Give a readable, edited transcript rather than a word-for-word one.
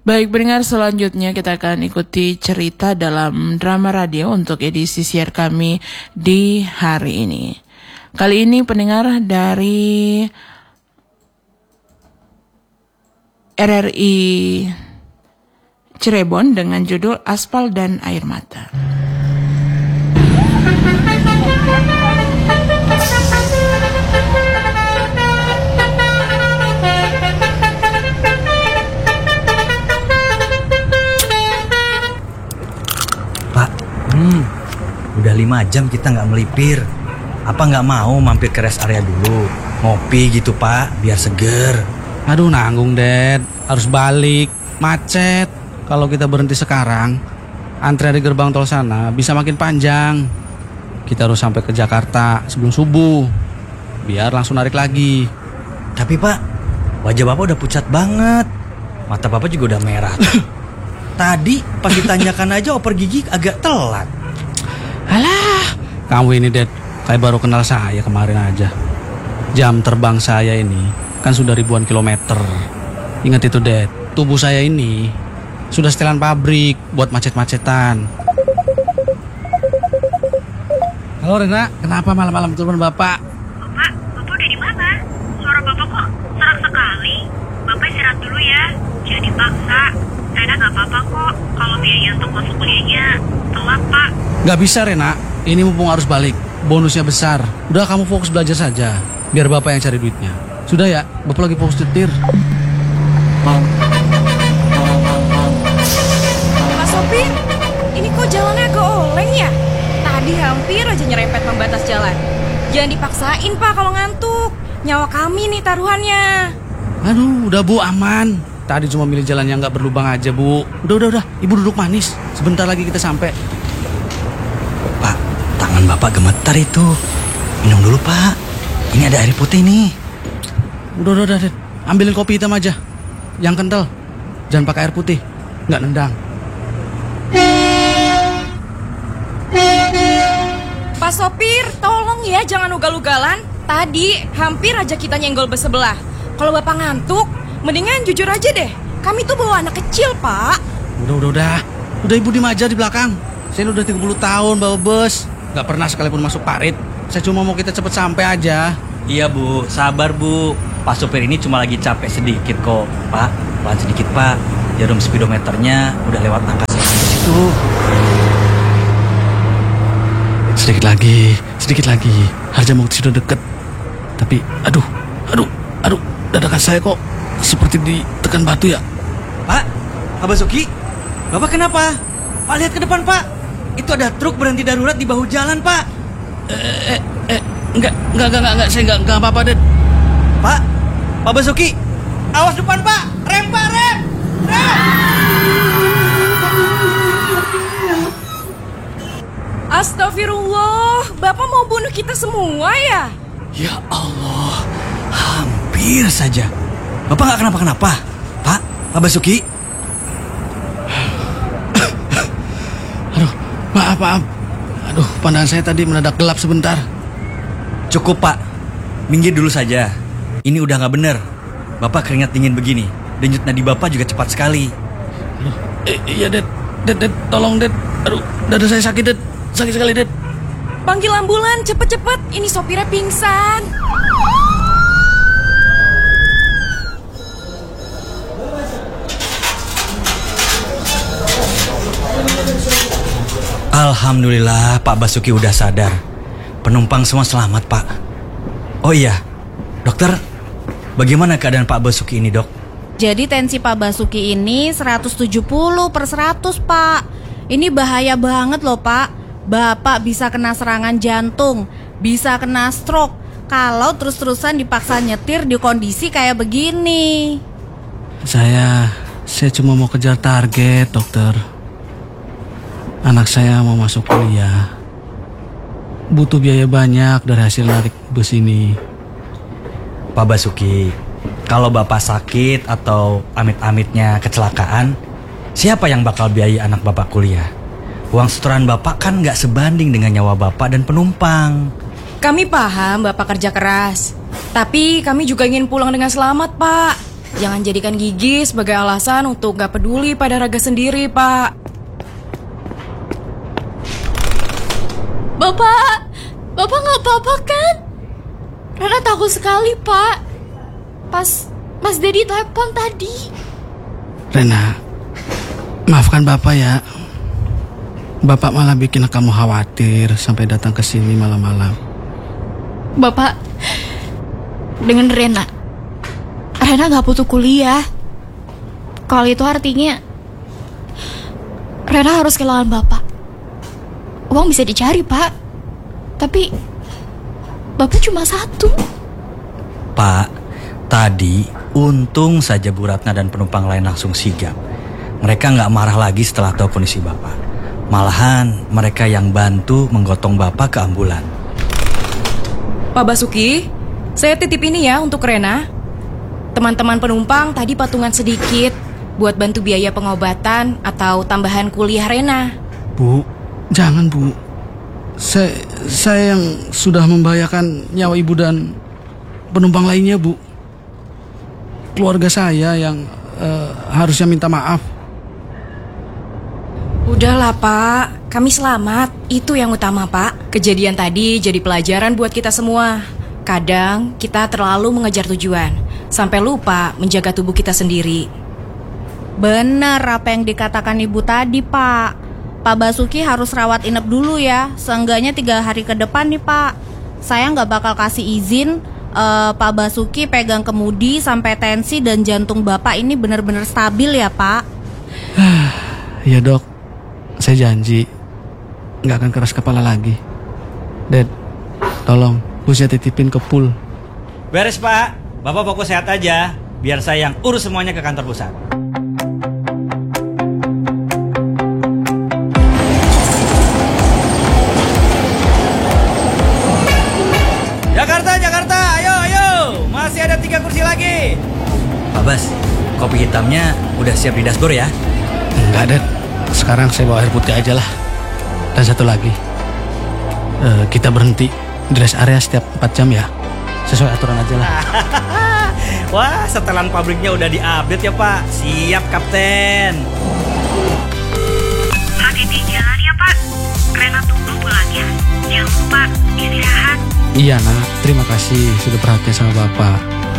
Baik, pendengar, selanjutnya kita akan ikuti cerita dalam drama radio untuk edisi siar kami di hari ini. Kali ini pendengar dari RRI Cirebon dengan judul Aspal dan Air Mata. Udah 5 jam kita nggak melipir. Apa nggak mau mampir ke rest area dulu? Ngopi gitu Pak, biar seger. Aduh nanggung Dad, harus balik, macet. Kalau kita berhenti sekarang, antrian di gerbang tol sana bisa makin panjang. Kita harus sampai ke Jakarta sebelum subuh, biar langsung narik lagi. Tapi Pak, wajah Bapak udah pucat banget. Mata Bapak juga udah merah. Tadi pas ditanyakan aja oper gigi agak telat. Alah, kamu ini Dad, kayak baru kenal saya kemarin aja. Jam terbang saya ini kan sudah ribuan kilometer. Ingat itu Dad, tubuh saya ini sudah setelan pabrik buat macet-macetan. Halo Rena, kenapa malam-malam telepon Bapak? Bapak udah di mana? Suara Bapak kok serak sekali. Bapak istirahat dulu ya, jangan dipaksa. Rena gak apa-apa kok kalau biaya untuk masuk kuliahnya telat Pak. Gak bisa Rena, ini mumpung harus balik, bonusnya besar. Udah kamu fokus belajar saja, biar Bapak yang cari duitnya. Sudah ya, Bapak lagi fokus nyetir. Pak Sopir, ini kok jalannya agak oleng ya? Tadi hampir aja nyerempet pembatas jalan. Jangan dipaksain Pak kalau ngantuk. Nyawa kami nih taruhannya. Aduh, udah Bu, aman. Tadi cuma milih jalan yang gak berlubang aja Bu. Udah, Ibu duduk manis. Sebentar lagi kita sampai. Pak, tangan Bapak gemetar itu. Minum dulu Pak. Ini ada air putih nih. Udah, Dad. Ambilin kopi hitam aja, yang kental. Jangan pakai air putih, nggak nendang. Pak Sopir, tolong ya jangan ugal-ugalan. Tadi hampir aja kita nyenggol bus sebelah. Kalau Bapak ngantuk, mendingan jujur aja deh. Kami tuh bawa anak kecil Pak. Udah Ibu diem aja di belakang. Saya udah 30 tahun bawa bus, nggak pernah sekalipun masuk parit. Saya cuma mau kita cepet sampai aja. Iya Bu, sabar Bu. Pak sopir ini cuma lagi capek sedikit kok. Pak, pelan sedikit Pak. Jarum speedometernya udah lewat angka 100 itu. Sedikit lagi. Harjamukti sudah deket. Tapi, aduh, dadakan saya kok seperti ditekan batu ya. Pak Basuki, Bapak kenapa? Pak, lihat ke depan Pak. Itu ada truk berhenti darurat di bahu jalan Pak. Enggak, saya enggak apa-apa, Dad. Pak Basuki, awas depan Pak. Rem Pak, rem. Astagfirullah, Bapak mau bunuh kita semua ya? Ya Allah, hampir saja. Bapak gak kenapa-kenapa, Pak Basuki. Aduh, maaf. Aduh, pandangan saya tadi mendadak gelap sebentar. Cukup Pak, minggir dulu saja. Ini udah gak bener. Bapak keringat dingin begini. Denyut nadi Bapak juga cepat sekali. Aduh, iya Dad, tolong Dad. Aduh, dada saya sakit Dad. Sakit sekali Dad. Panggil ambulan, cepet-cepet. Ini sopirnya pingsan. Alhamdulillah Pak Basuki udah sadar. Penumpang semua selamat Pak. Oh iya, dokter, bagaimana keadaan Pak Basuki ini dok? Jadi tensi Pak Basuki ini 170/100 Pak. Ini bahaya banget loh Pak. Bapak bisa kena serangan jantung, bisa kena stroke kalau terus-terusan dipaksa nyetir di kondisi kayak begini. Saya cuma mau kejar target, dokter. Anak saya mau masuk kuliah. Butuh biaya banyak dari hasil narik bus ini. Pak Basuki, kalau Bapak sakit atau amit-amitnya kecelakaan, siapa yang bakal biayai anak Bapak kuliah? Uang setoran Bapak kan gak sebanding dengan nyawa Bapak dan penumpang. Kami paham Bapak kerja keras, tapi kami juga ingin pulang dengan selamat Pak. Jangan jadikan gigi sebagai alasan untuk gak peduli pada Raga sendiri, Pak. Bapak nggak apa-apa kan? Rena takut sekali, Pak. Pas Mas Dedi telepon tadi. Rena, maafkan Bapak ya. Bapak malah bikin kamu khawatir sampai datang ke sini malam-malam. Bapak, dengan Rena nggak butuh kuliah. Kalau itu artinya Rena harus kehilangan Bapak. Uang bisa dicari, Pak. Tapi Bapak cuma satu. Pak, tadi untung saja Bu Ratna dan penumpang lain langsung sigap. Mereka nggak marah lagi setelah tahu kondisi Bapak. Malahan mereka yang bantu menggotong Bapak ke ambulan. Pak Basuki, saya titip ini ya untuk Rena. Teman-teman penumpang tadi patungan sedikit buat bantu biaya pengobatan atau tambahan kuliah Rena. Bu, jangan Bu. Saya yang sudah membahayakan nyawa ibu dan penumpang lainnya, Bu. Keluarga saya yang harusnya minta maaf. Udahlah, Pak. Kami selamat. Itu yang utama, Pak. Kejadian tadi jadi pelajaran buat kita semua. Kadang kita terlalu mengejar tujuan, sampai lupa menjaga tubuh kita sendiri. Bener apa yang dikatakan Ibu tadi, Pak. Pak Basuki harus rawat inap dulu ya. Seenggaknya 3 hari ke depan nih, Pak. Saya nggak bakal kasih izin Pak Basuki pegang kemudi sampai tensi dan jantung Bapak ini benar-benar stabil ya, Pak. Ya dok, saya janji nggak akan keras kepala lagi. Dad, tolong Bu saya titipin ke pool. Beres Pak, Bapak fokus sehat aja. Biar saya yang urus semuanya ke kantor pusat. Jakarta, ayo. Masih ada 3 kursi lagi. Pak Bas, kopi hitamnya udah siap di dashboard ya? Enggak, Dad. Sekarang saya bawa air putih aja lah. Dan satu lagi, kita berhenti di rest area setiap 4 jam ya. Sesuai aturan aja lah. Wah, setelan pabriknya udah diupdate ya Pak. Siap Kapten. Hati-hati jalan ya Pak. Rena tunggu pulangnya. Jangan lupa istirahat. Iya nak, terima kasih sudah perhatian sama Bapak.